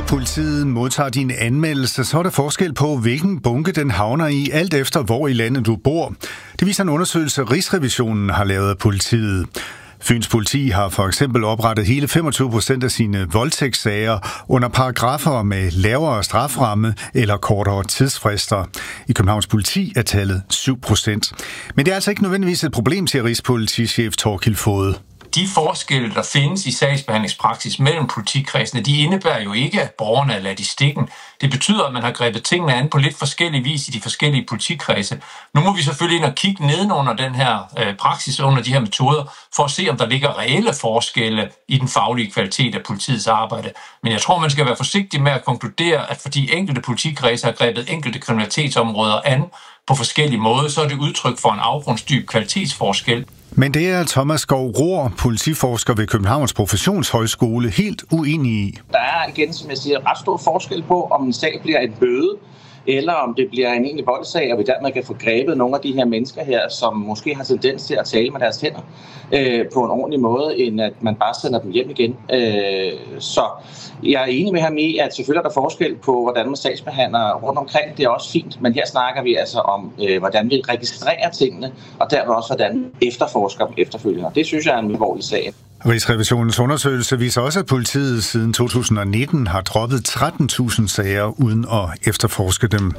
Når politiet modtager din anmeldelse, så er der forskel på, hvilken bunke den havner i, alt efter hvor i landet du bor. Det viser en undersøgelse, Rigsrevisionen har lavet af politiet. Fyns politi har for eksempel oprettet hele 25% af sine voldtægtssager under paragrafer med lavere straframme eller kortere tidsfrister. I Københavns politi er tallet 7%. Men det er altså ikke nødvendigvis et problem, siger Rigspolitichef Thorkild Foged. De forskelle, der findes i sagsbehandlingspraksis mellem politikredsene, de indebærer jo ikke, at borgerne er ladt i stikken. Det betyder, at man har grebet tingene an på lidt forskellige vis i de forskellige politikredse. Nu må vi selvfølgelig ind og kigge nedenunder den her praksis, under de her metoder, for at se, om der ligger reelle forskelle i den faglige kvalitet af politiets arbejde. Men jeg tror, man skal være forsigtig med at konkludere, at fordi enkelte politikredse har grebet enkelte kriminalitetsområder an på forskellige måder, så er det udtryk for en afgrundsdyb kvalitetsforskel. Men det er Thomas Skov Rohr, politiforsker ved Københavns Professionshøjskole, helt uenig i. Der er igen, som jeg siger, ret stor forskel på, om en sag bliver en bøde, eller om det bliver en egentlig voldssag, og vi dermed kan få grebet nogle af de her mennesker her, som måske har tendens til at tale med deres hænder på en ordentlig måde, end at man bare sender dem hjem igen. Så jeg er enig med ham i, at selvfølgelig er der forskel på, hvordan man sagsbehandler rundt omkring. Det er også fint, men her snakker vi altså om, hvordan vi registrerer tingene, og dermed også, hvordan efterforsker dem efterfølgende. Det synes jeg er en alvorlig sag. Rigsrevisionens undersøgelse viser også, at politiet siden 2019 har droppet 13.000 sager uden at efterforske dem.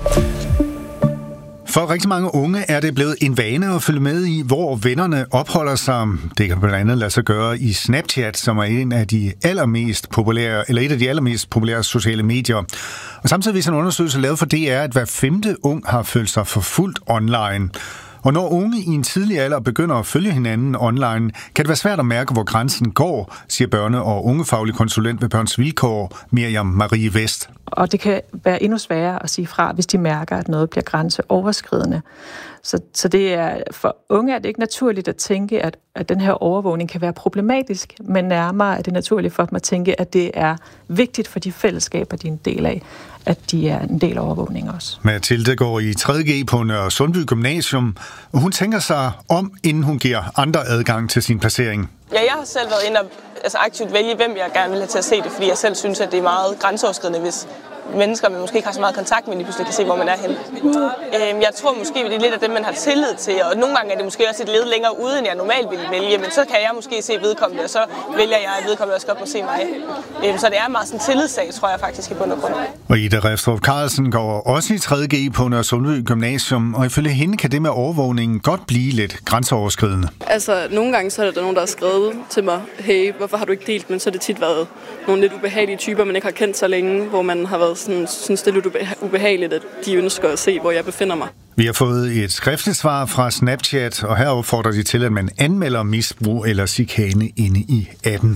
For rigtig mange unge er det blevet en vane at følge med i, hvor vennerne opholder sig. Det kan blandt andet lade sig gøre i Snapchat, som er et af de allermest populære sociale medier. Og samtidig viser en undersøgelse lavet for DR, at hver 5. ung har følt sig forfulgt online. Og når unge i en tidlig alder begynder at følge hinanden online, kan det være svært at mærke, hvor grænsen går, siger børne- og ungefaglig konsulent ved Børns Vilkår, Miriam Marie Vest. Og det kan være endnu sværere at sige fra, hvis de mærker, at noget bliver grænseoverskridende. Så det er, for unge er det ikke naturligt at tænke, at den her overvågning kan være problematisk, men nærmere er det naturligt for dem at tænke, at det er vigtigt for de fællesskaber, de er en del af, at de er en del af overvågning også. Mathilde går i 3.G på Nørre Sundby Gymnasium, og hun tænker sig om, inden hun giver andre adgang til sin placering. Ja, jeg har selv været inde og aktivt vælge, hvem jeg gerne vil have til at se det, fordi jeg selv synes, at det er meget grænseoverskridende, hvis mennesker, man måske ikke har så meget kontakt med, lige pludselig kan se, hvor man er henne. Jeg tror måske, det er lidt af dem, man har tillid til, og nogle gange er det måske også et led længere ude, end jeg normalt ville vælge, men så kan jeg måske se vedkommende, og så vælger jeg, at vedkommende også godt må se mig. Så det er meget sådan en tillidssag, tror jeg faktisk i bund og grund. Og Ida Refstrup Carlsen går også i 3.G på Nørre Sundby Gymnasium, og ifølge hende kan det med overvågningen godt blive lidt grænseoverskridende. Altså, nogle gange så er der nogen, der har skrevet til mig, hey, hvorfor har du ikke delt, men så er det tit været nogle lidt ubehagelige typer, man ikke har kendt så længe, hvor man har været sådan, synes det er lidt ubehageligt, at de ønsker at se, hvor jeg befinder mig. Vi har fået et skriftligt svar fra Snapchat, og her opfordrer de til, at man anmelder misbrug eller chikane inde i appen.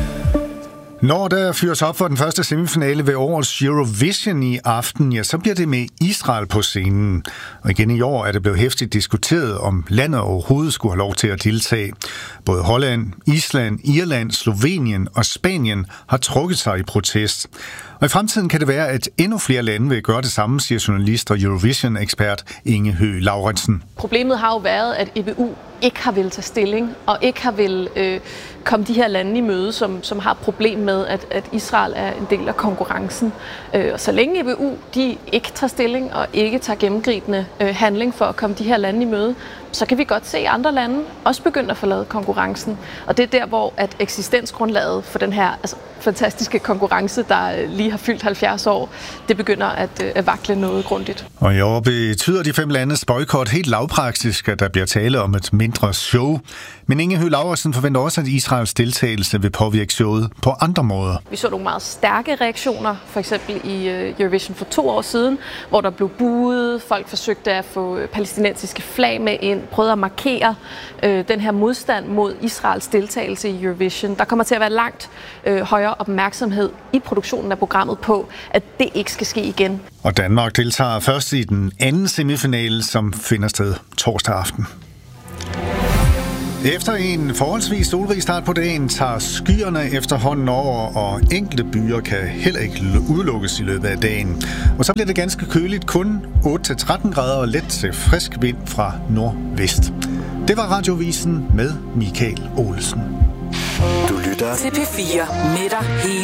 Når der fyres op for den første semifinale ved årets Eurovision i aften, ja, så bliver det med Israel på scenen. Og igen i år er det blevet heftigt diskuteret, om landet overhovedet skulle have lov til at deltage. Både Holland, Island, Irland, Slovenien og Spanien har trukket sig i protest. Og i fremtiden kan det være, at endnu flere lande vil gøre det samme, siger journalist og Eurovision-ekspert Inge Høgh Lauritsen. Problemet har jo været, at EBU ikke har vil tage stilling, og ikke har vil komme de her lande i møde, som har et problem med, at Israel er en del af konkurrencen. Og så længe EBU de ikke tager stilling og ikke tager gennemgribende handling for at komme de her lande i møde, så kan vi godt se andre lande også begynde at forlade konkurrencen. Og det er der, hvor at eksistensgrundlaget for den her fantastiske konkurrence, der lige har fyldt 70 år, det begynder at vakle noget grundigt. Og i år betyder de 5 landes boykot helt lavpraktisk, at der bliver tale om et mindre show. Men Inge Høgh Lauritsen forventer også, at Israels deltagelse vil påvirke showet på andre måder. Vi så nogle meget stærke reaktioner, for eksempel i Eurovision for 2 år siden, hvor der blev buet, folk forsøgte at få palæstinensiske flag med ind, prøvede at markere den her modstand mod Israels deltagelse i Eurovision. Der kommer til at være langt højere opmærksomhed i produktionen af programmet på, at det ikke skal ske igen. Og Danmark deltager først i den anden semifinale, som finder sted torsdag aften. Efter en forholdsvis solrig start på dagen tager skyerne efterhånden over, og enkelte byer kan heller ikke udelukkes i løbet af dagen. Og så bliver det ganske køligt, kun 8-13 grader og let til frisk vind fra nordvest. Det var Radiovisen med Michael Olsen. Du lytter til P4 med dig hele